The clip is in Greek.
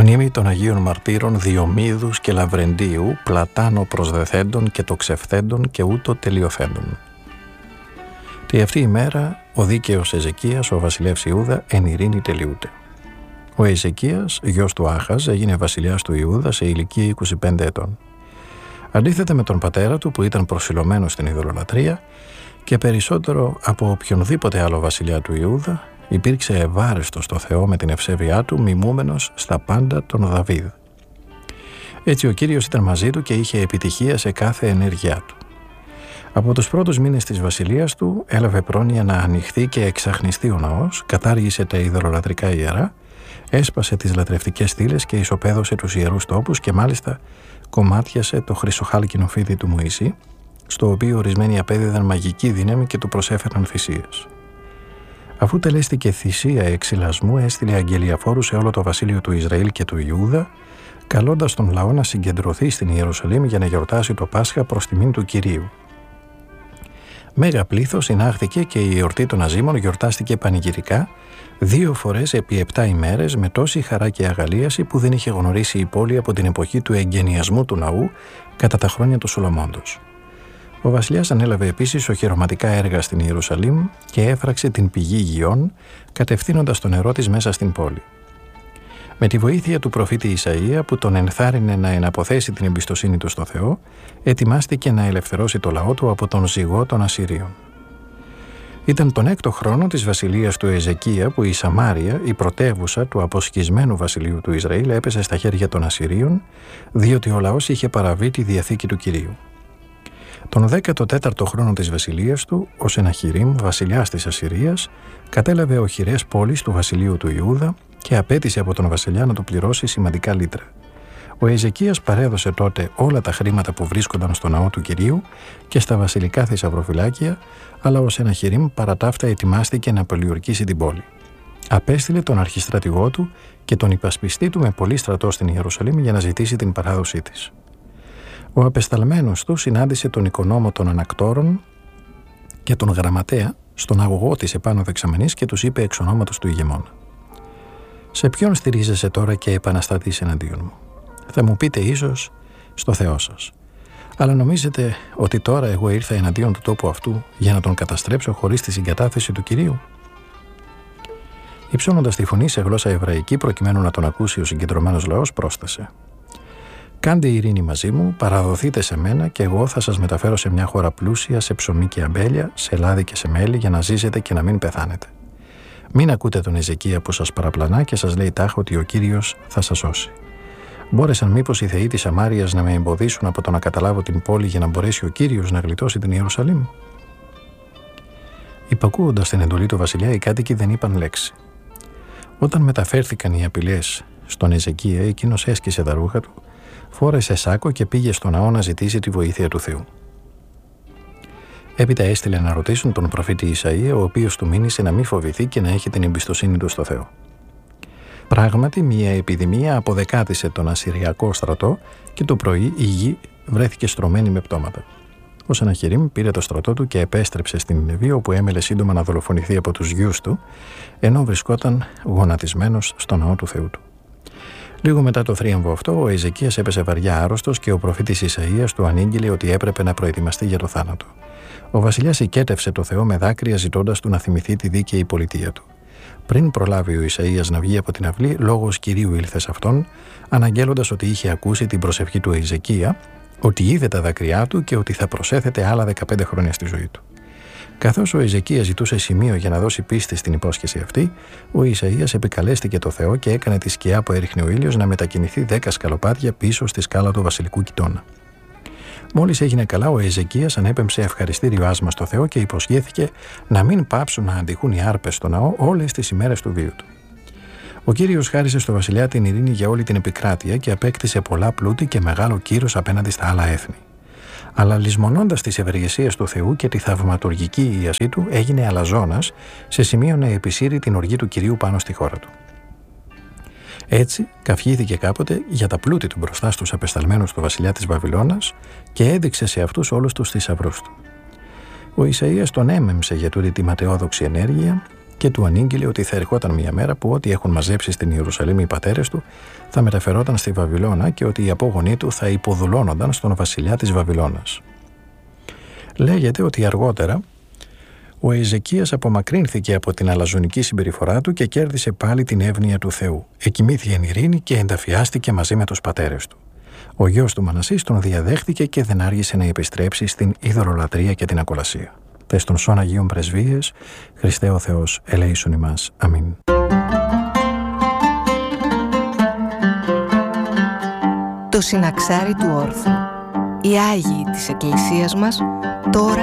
Μνήμη των Αγίων Μαρτύρων Διομήδους και Λαβρεντίου, Πλατάνο προσδεθέντων και τοξευθέντων και ούτω τελειοθέντων. Τη αυτή ημέρα ο δίκαιος Εζεκίας, ο βασιλεύς Ιούδα, εν ειρήνη τελειούται. Ο Εζεκίας, γιος του Άχαζ, έγινε βασιλιάς του Ιούδα σε ηλικία 25 ετών. Αντίθετα με τον πατέρα του που ήταν προσιλωμένος στην ειδωλολατρία και περισσότερο από οποιονδήποτε άλλο βασιλιά του Ιούδα, υπήρξε ευάρεστος στο Θεό με την ευσέβειά του, μιμούμενος στα πάντα τον Δαβίδ. Έτσι ο Κύριος ήταν μαζί του και είχε επιτυχία σε κάθε ενέργειά του. Από τους πρώτους μήνες της βασιλείας του έλαβε πρόνοια να ανοιχθεί και εξαχνιστεί ο ναός, κατάργησε τα ειδωλολατρικά ιερά, έσπασε τις λατρευτικές στήλες και ισοπαίδωσε τους ιερούς τόπους και μάλιστα κομμάτιασε το χρυσοχάλκινο φίδι του Μωυσή, στο οποίο ορισμένοι απέδιδαν μαγική δύναμη και του προσέφεραν θυσίες. Αφού τελέστηκε θυσία εξυλασμού, έστειλε αγγελιαφόρους σε όλο το βασίλειο του Ισραήλ και του Ιούδα, καλώντας τον λαό να συγκεντρωθεί στην Ιερουσαλήμ για να γιορτάσει το Πάσχα προς τιμήν του Κυρίου. Μέγα πλήθος συνάχθηκε και η εορτή των Αζήμων γιορτάστηκε πανηγυρικά 2 φορές επί 7 ημέρες με τόση χαρά και αγαλίαση που δεν είχε γνωρίσει η πόλη από την εποχή του εγκαινιασμού του ναού κατά τα χρόνια του Σολομώντος. Ο βασιλιάς ανέλαβε επίσης οχυρωματικά έργα στην Ιερουσαλήμ και έφραξε την πηγή Γιών, κατευθύνοντας το νερό της μέσα στην πόλη. Με τη βοήθεια του προφήτη Ισαΐα που τον ενθάρρυνε να εναποθέσει την εμπιστοσύνη του στο Θεό, ετοιμάστηκε να ελευθερώσει το λαό του από τον ζυγό των Ασσυρίων. Ήταν τον 6ο χρόνο της βασιλείας του Εζεκία που η Σαμάρια, η πρωτεύουσα του αποσχισμένου βασιλείου του Ισραήλ, έπεσε στα χέρια των Ασσυρίων, διότι ο λαός είχε παραβεί τη διαθήκη του Κυρίου. Τον 14ο χρόνο της βασιλείας του, ο Σεναχιρίμ, βασιλιάς της Ασσυρίας, κατέλαβε οχυρές πόλεις του βασιλείου του Ιούδα και απέτησε από τον βασιλιά να του πληρώσει σημαντικά λίτρα. Ο Εζεκίας παρέδωσε τότε όλα τα χρήματα που βρίσκονταν στο ναό του Κυρίου και στα βασιλικά θησαυροφυλάκια, αλλά ο Σεναχιρίμ παρά τα αυτά ετοιμάστηκε να πολιορκήσει την πόλη. Απέστειλε τον αρχιστρατηγό του και τον υπασπιστή του με πολύ στρατό στην Ιερουσαλήμ για να ζητήσει την παράδοσή της. Ο απεσταλμένος του συνάντησε τον οικονόμο των ανακτόρων και τον γραμματέα στον αγωγό της επάνω δεξαμενής και τους είπε εξ ονόματος του ηγεμόνα: «Σε ποιον στηρίζεσαι τώρα και επαναστατείς εναντίον μου? Θα μου πείτε ίσως στο Θεό σας. Αλλά νομίζετε ότι τώρα εγώ ήρθα εναντίον του τόπου αυτού για να τον καταστρέψω χωρίς τη συγκατάθεση του Κυρίου?» Υψώνοντας τη φωνή σε γλώσσα εβραϊκή προκειμένου να τον ακούσει ο συγκεντρωμένος λαός, πρόστασε: «Κάντε ειρήνη μαζί μου, παραδοθείτε σε μένα και εγώ θα σας μεταφέρω σε μια χώρα πλούσια σε ψωμί και αμπέλια, σε λάδι και σε μέλι για να ζήσετε και να μην πεθάνετε. Μην ακούτε τον Εζεκία που σας παραπλανά και σας λέει τάχα ότι ο Κύριος θα σας σώσει. Μπόρεσαν μήπως οι θεοί της Σαμάριας να με εμποδίσουν από το να καταλάβω την πόλη για να μπορέσει ο Κύριος να γλιτώσει την Ιερουσαλήμ?» Υπακούοντας την εντολή του βασιλιά, οι κάτοικοι δεν είπαν λέξη. Όταν μεταφέρθηκαν οι απειλές στον Εζεκία, εκείνος έσκησε τα ρούχα του, φόρεσε σάκο και πήγε στο ναό να ζητήσει τη βοήθεια του Θεού. Έπειτα έστειλε να ρωτήσουν τον προφήτη Ισαΐα, ο οποίος του μήνυσε να μην φοβηθεί και να έχει την εμπιστοσύνη του στο Θεό. Πράγματι, μια επιδημία αποδεκάτησε τον Ασσυριακό στρατό και το πρωί η γη βρέθηκε στρωμένη με πτώματα. Ο Σεναχιρίμ πήρε το στρατό του και επέστρεψε στην Νινεβή, όπου έμελε σύντομα να δολοφονηθεί από τους γιους του, ενώ βρισκόταν γονατισμένος στο ναό του Θεού του. Λίγο μετά το θρίαμβο αυτό, ο Εζεκίας έπεσε βαριά άρρωστος και ο προφήτης Ισαΐας του ανήγγειλε ότι έπρεπε να προετοιμαστεί για το θάνατο. Ο βασιλιάς οικέτευσε το Θεό με δάκρυα, ζητώντας του να θυμηθεί τη δίκαιη πολιτεία του. Πριν προλάβει ο Ισαΐας να βγει από την αυλή, λόγος Κυρίου ήλθε σε αυτόν, αναγγέλλοντας ότι είχε ακούσει την προσευχή του Εζεκία, ότι είδε τα δάκρυά του και ότι θα προσέθετε άλλα 15 χρόνια στη ζωή του. Καθώς ο Εζεκίας ζητούσε σημείο για να δώσει πίστη στην υπόσχεση αυτή, ο Ισαΐας επικαλέστηκε το Θεό και έκανε τη σκιά που έριχνε ο ήλιος να μετακινηθεί 10 σκαλοπάτια πίσω στη σκάλα του βασιλικού κοιτώνα. Μόλις έγινε καλά, ο Εζεκίας ανέπεμψε ευχαριστήριο άσμα στο Θεό και υποσχέθηκε να μην πάψουν να αντιχούν οι άρπες στο ναό όλες τις ημέρες του βίου του. Ο Κύριος χάρισε στο βασιλιά την ειρήνη για όλη την επικράτεια και απέκτησε πολλά πλούτη και μεγάλο κύρος απέναντι στα άλλα έθνη. Αλλά λησμονώντας τις ευεργεσίες του Θεού και τη θαυματουργική ίασή του, έγινε αλαζόνας σε σημείο να επισύρει την οργή του Κυρίου πάνω στη χώρα του. Έτσι, καυχήθηκε κάποτε για τα πλούτη του μπροστά στους απεσταλμένους του βασιλιά της Βαβυλώνας και έδειξε σε αυτούς όλους τους θησαυρούς του. Ο Ισαΐας τον έμεμψε για τούτη τη ματαιόδοξη ενέργεια και του ανήγγειλε ότι θα ερχόταν μια μέρα που ό,τι έχουν μαζέψει στην Ιερουσαλήμ οι πατέρες του θα μεταφερόταν στη Βαβυλώνα και ότι οι απόγονοί του θα υποδουλώνονταν στον βασιλιά της Βαβυλώνας. Λέγεται ότι αργότερα ο Εζεκίας απομακρύνθηκε από την αλαζονική συμπεριφορά του και κέρδισε πάλι την εύνοια του Θεού. Εκοιμήθη εν ειρήνη και ενταφιάστηκε μαζί με τους πατέρες του. Ο γιος του Μανασής τον διαδέχτηκε και δεν άργησε να επιστρέψει στην ειδωλολατρία και την ακολασία. Τες των σών Αγίων Πρεσβείες, Χριστέ ο Θεός, ελέησον ημάς. Αμήν. Το συναξάρι του όρθρου. Οι Άγιοι της Εκκλησίας μας τώρα